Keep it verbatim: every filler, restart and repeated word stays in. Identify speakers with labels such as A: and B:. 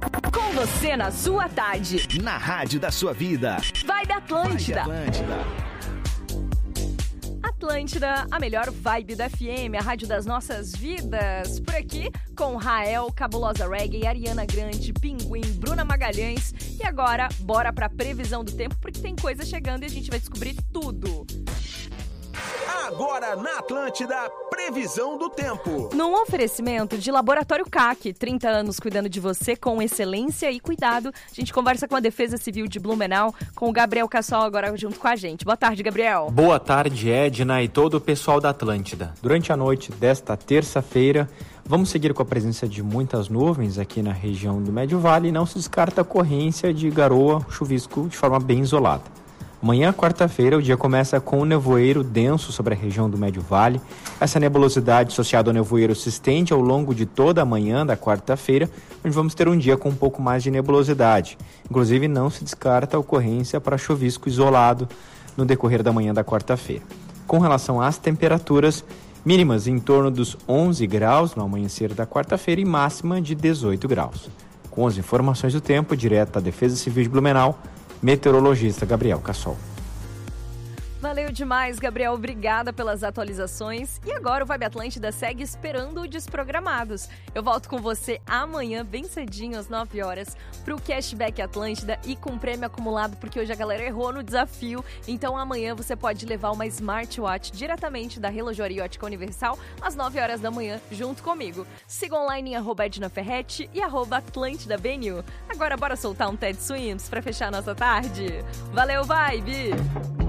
A: Com você na sua tarde.
B: Na rádio da sua vida.
A: Vibe Atlântida.
B: Vibe Atlântida.
A: Atlântida, a melhor vibe da F M, a rádio das nossas vidas. Por aqui, com Rael, Cabulosa Reggae, Ariana Grande, Pinguim, Bruna Magalhães. E agora, bora pra previsão do tempo, porque tem coisa chegando e a gente vai descobrir tudo.
B: Agora na Atlântida, previsão do tempo.
A: Num oferecimento de Laboratório C A C, trinta anos cuidando de você com excelência e cuidado. A gente conversa com a Defesa Civil de Blumenau, com o Gabriel Cassol agora junto com a gente. Boa tarde, Gabriel.
C: Boa tarde, Edna e todo o pessoal da Atlântida. Durante a noite desta terça-feira, vamos seguir com a presença de muitas nuvens aqui na região do Médio Vale e não se descarta a ocorrência de garoa, chuvisco de forma bem isolada. Amanhã, quarta-feira, o dia começa com um nevoeiro denso sobre a região do Médio Vale. Essa nebulosidade associada ao nevoeiro se estende ao longo de toda a manhã da quarta-feira, onde vamos ter um dia com um pouco mais de nebulosidade. Inclusive, não se descarta a ocorrência para chuvisco isolado no decorrer da manhã da quarta-feira. Com relação às temperaturas, mínimas em torno dos onze graus no amanhecer da quarta-feira e máxima de dezoito graus. Com as informações do tempo, direto da Defesa Civil de Blumenau, meteorologista Gabriel Cassol.
A: Valeu demais, Gabriel. Obrigada pelas atualizações. E agora o Vibe Atlântida segue esperando o Desprogramados. Eu volto com você amanhã, bem cedinho, às nove horas, pro Cashback Atlântida e com prêmio acumulado, porque hoje a galera errou no desafio. Então amanhã você pode levar uma Smartwatch diretamente da Relojoaria Ótica Universal às nove horas da manhã, junto comigo. Siga online em arroba Edna Ferretti e arroba Atlântida B N U. Agora bora soltar um Ted Swims pra fechar a nossa tarde? Valeu, Vibe!